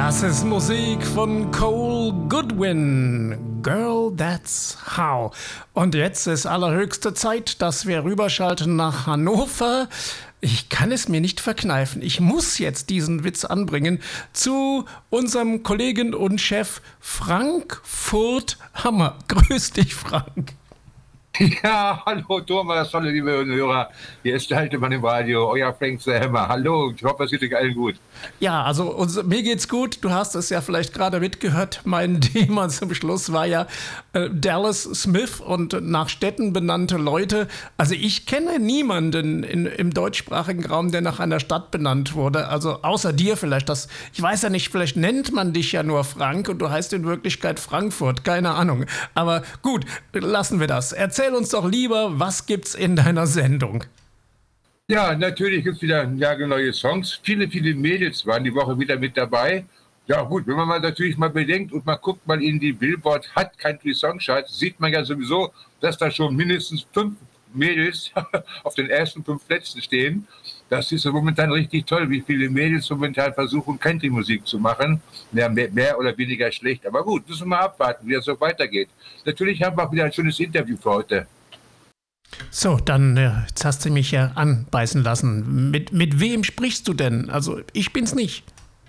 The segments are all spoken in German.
Das ist Musik von Cole Goodwin. Girl, that's how. Und jetzt ist allerhöchste Zeit, dass wir rüberschalten nach Hannover. Ich kann es mir nicht verkneifen. Ich muss jetzt diesen Witz anbringen zu unserem Kollegen und Chef Frank Furthammer. Grüß dich, Frank. Ja, hallo Thomas, hallo liebe Hörer. Hier ist der alte Mann im Radio, euer Frank the Hammer. Hallo, ich hoffe, es geht euch allen gut. Ja, also mir geht's gut. Du hast es ja vielleicht gerade mitgehört. Mein Thema zum Schluss war ja Dallas Smith und nach Städten benannte Leute. Also ich kenne niemanden im deutschsprachigen Raum, der nach einer Stadt benannt wurde. Also außer dir vielleicht. Ich weiß ja nicht, vielleicht nennt man dich ja nur Frank und du heißt in Wirklichkeit Frankfurt. Keine Ahnung. Aber gut, lassen wir das. Erzähl uns doch lieber, was gibt's in deiner Sendung? Ja, natürlich gibt es wieder neue Songs. Viele, viele Mädels waren die Woche wieder mit dabei. Ja gut, wenn man mal natürlich mal bedenkt und man guckt mal in die Billboard Hot Country Song Charts, sieht man ja sowieso, dass da schon mindestens 5 Mädels auf den ersten 5 Plätzen stehen. Das ist momentan richtig toll, wie viele Mädels momentan versuchen, Country-Musik zu machen. Ja, mehr oder weniger schlecht. Aber gut, müssen wir mal abwarten, wie es so weitergeht. Natürlich haben wir auch wieder ein schönes Interview für heute. So, dann jetzt hast du mich ja anbeißen lassen. Mit wem sprichst du denn? Also ich bin's nicht.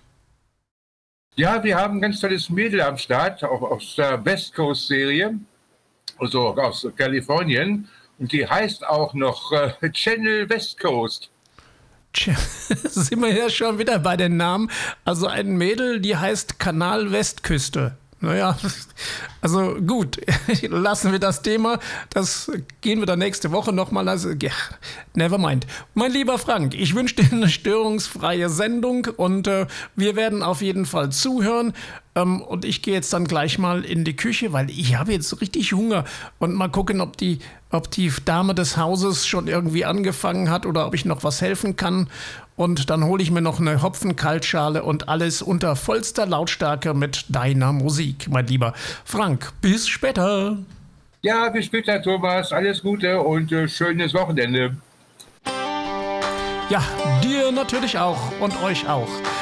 Ja, wir haben ein ganz tolles Mädel am Start, auch aus der West Coast Serie, also aus Kalifornien. Und die heißt auch noch Channel West Coast. Tja, sind wir ja schon wieder bei den Namen. Also ein Mädel, die heißt Kanal Westküste. Naja, also gut, lassen wir das Thema, das gehen wir dann nächste Woche nochmal, also ja, never mind. Mein lieber Frank, ich wünsche dir eine störungsfreie Sendung und wir werden auf jeden Fall zuhören und ich gehe jetzt dann gleich mal in die Küche, weil ich habe jetzt richtig Hunger und mal gucken, ob die Dame des Hauses schon irgendwie angefangen hat oder ob ich noch was helfen kann. Und dann hole ich mir noch eine Hopfenkaltschale und alles unter vollster Lautstärke mit deiner Musik, mein lieber Frank. Bis später. Ja, bis später, Thomas. Alles Gute und schönes Wochenende. Ja, dir natürlich auch und euch auch.